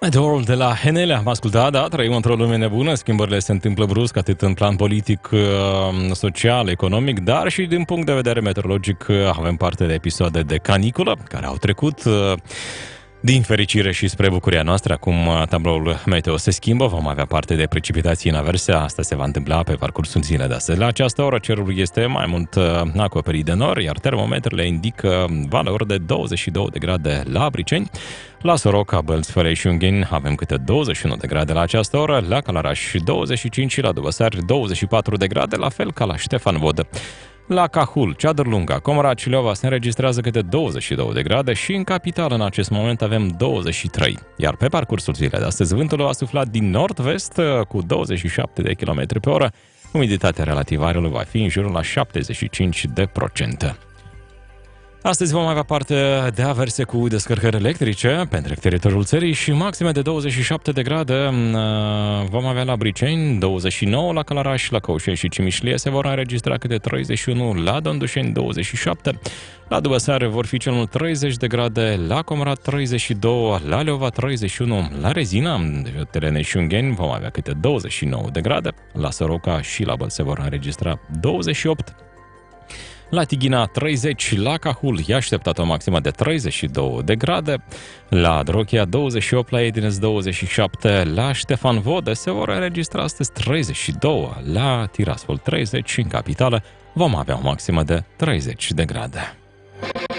Idol de la Henele am ascultat, da, trăim într-o lume nebună, schimbările se întâmplă brusc, atât în plan politic, social, economic, dar și din punct de vedere meteorologic avem parte de episoade de caniculă care au trecut din fericire și spre bucuria noastră. Acum tabloul meteo se schimbă, vom avea parte de precipitații în averse, asta se va întâmpla pe parcursul zilei de astăzi. La această oră cerul este mai mult acoperit de nori, iar termometrele indică valori de 22 de grade la Briceni. La Soroca, Bălți, Fărei și Ungheni avem câte 21 de grade la această oră, la Calaraș 25 și la Dubăsari 24 de grade, la fel ca la Ștefan Vodă. La Cahul, Ceadărlunga, Comăraci și Leova se înregistrează câte 22 de grade și în capitală în acest moment avem 23. Iar pe parcursul zilei de astăzi vântul a suflat din nord-vest cu 27 de km pe oră. Umiditatea relativă a aerului va fi în jurul la 75%. Astăzi vom avea parte de averse cu descărcări electrice pe teritoriul țării și maxime de 27 de grade vom avea la Briceni, 29 la Călăraș, la Căușeni și Cimișlie se vor înregistra câte 31, la Dondușeni 27, la Dubăsare vor fi cel mult 30 de grade, la Comărat 32, la Leova 31, la Rezina, Telene și Ungheni vom avea câte 29 de grade, la Soroca și la Bălți se vor înregistra 28, la Tighina 30, la Cahul e așteptată o maximă de 32 de grade, la Drochia 28, la Edines 27, la Ștefan Vodă se vor înregistra astăzi 32, la Tiraspol 30 și în capitală vom avea o maximă de 30 de grade.